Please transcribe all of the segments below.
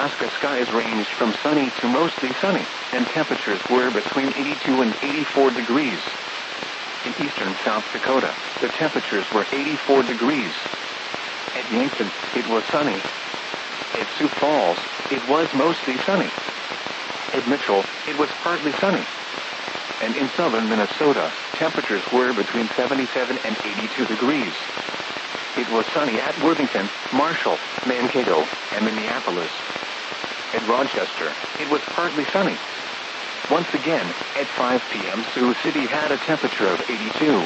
Alaska, skies ranged from sunny to mostly sunny, and temperatures were between 82 and 84 degrees. In eastern South Dakota, the temperatures were 84 degrees. At Yankton, it was sunny. At Sioux Falls, it was mostly sunny. At Mitchell, it was partly sunny. And in southern Minnesota, temperatures were between 77 and 82 degrees. It was sunny at Worthington, Marshall, Mankato, and Minneapolis. At Rochester, it was partly sunny. Once again, at 5 p.m. Sioux City had a temperature of 82.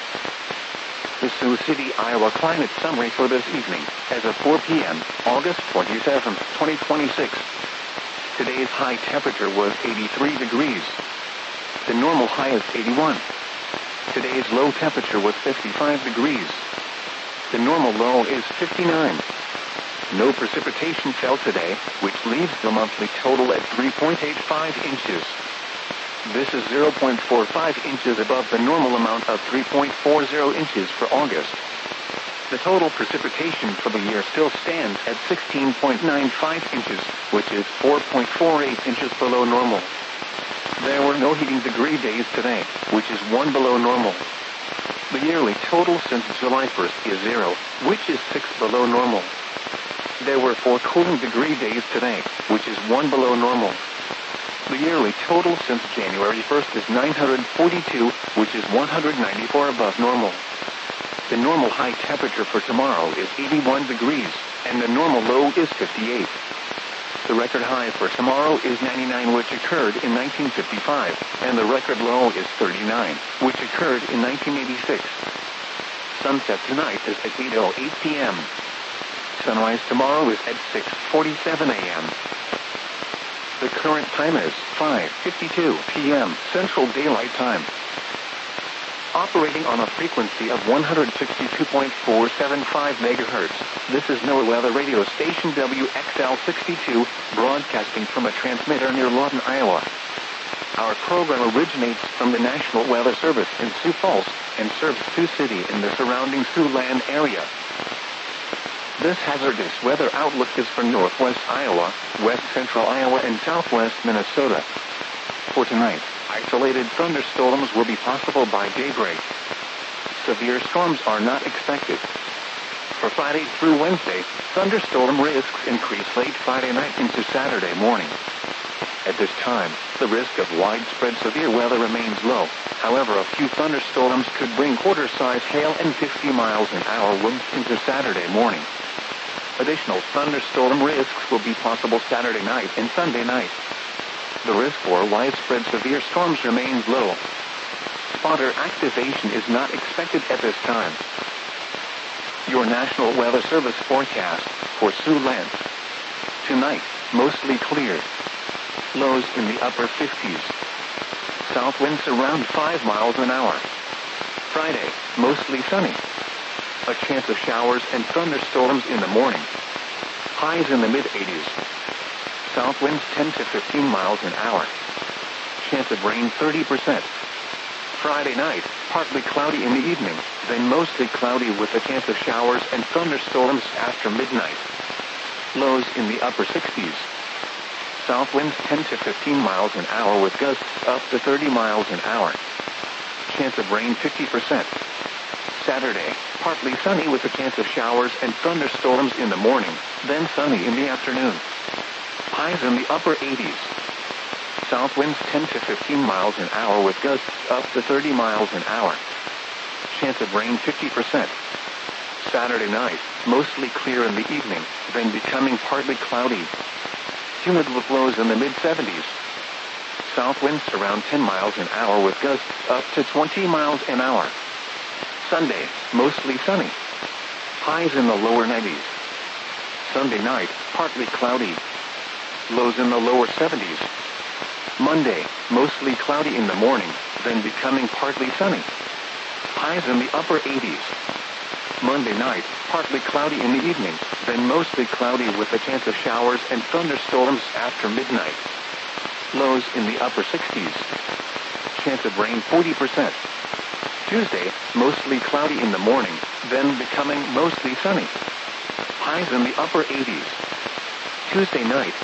The Sioux City, Iowa climate summary for this evening, as of 4 p.m., August 27, 2026. Today's high temperature was 83 degrees. The normal high is 81. Today's low temperature was 55 degrees. The normal low is 59. No precipitation fell today, which leaves the monthly total at 3.85 inches. This is 0.45 inches above the normal amount of 3.40 inches for August. The total precipitation for the year still stands at 16.95 inches, which is 4.48 inches below normal. There were no heating degree days today, which is 1 below normal. The yearly total since July 1st is 0, which is 6 below normal. There were 4 cooling degree days today, which is 1 below normal. The yearly total since January 1st is 942, which is 194 above normal. The normal high temperature for tomorrow is 81 degrees, and the normal low is 58. The record high for tomorrow is 99, which occurred in 1955, and the record low is 39, which occurred in 1986. Sunset tonight is at 8:08 p.m. Sunrise tomorrow is at 6:47 a.m. The current time is 5:52 p.m. Central Daylight Time. Operating on a frequency of 162.475 megahertz, this is NOAA Weather Radio Station WXL62, broadcasting from a transmitter near Lawton, Iowa. Our program originates from the National Weather Service in Sioux Falls and serves Sioux City in the surrounding Siouxland area. This hazardous weather outlook is for northwest Iowa, west central Iowa, and southwest Minnesota. For tonight, isolated thunderstorms will be possible by daybreak. Severe storms are not expected. For Friday through Wednesday, thunderstorm risks increase late Friday night into Saturday morning. At this time, the risk of widespread severe weather remains low. However, a few thunderstorms could bring quarter-size hail and 50 miles an hour winds into Saturday morning. Additional thunderstorm risks will be possible Saturday night and Sunday night. The risk for widespread severe storms remains low. Spotter activation is not expected at this time. Your National Weather Service forecast for Siouxland. Tonight, mostly clear. Lows in the upper 50s. South winds around 5 miles an hour. Friday, mostly sunny. A chance of showers and thunderstorms in the morning. Highs in the mid-80s. South winds 10 to 15 miles an hour. Chance of rain 30%. Friday night, partly cloudy in the evening, then mostly cloudy with a chance of showers and thunderstorms after midnight. Lows in the upper 60s. South winds 10 to 15 miles an hour with gusts up to 30 miles an hour. Chance of rain 50%. Saturday, partly sunny with a chance of showers and thunderstorms in the morning, then sunny in the afternoon. Highs in the upper 80s. South winds 10 to 15 miles an hour with gusts up to 30 miles an hour. Chance of rain 50%. Saturday night, mostly clear in the evening, then becoming partly cloudy. Humid with lows in the mid-70s. South winds around 10 miles an hour with gusts up to 20 miles an hour. Sunday, mostly sunny. Highs in the lower 90s. Sunday night, partly cloudy. Lows in the lower 70s. Monday, mostly cloudy in the morning, then becoming partly sunny. Highs in the upper 80s. Monday night, partly cloudy in the evening, then mostly cloudy with a chance of showers and thunderstorms after midnight. Lows in the upper 60s. Chance of rain 40%. Tuesday, mostly cloudy in the morning, then becoming mostly sunny. Highs in the upper 80s. Tuesday night,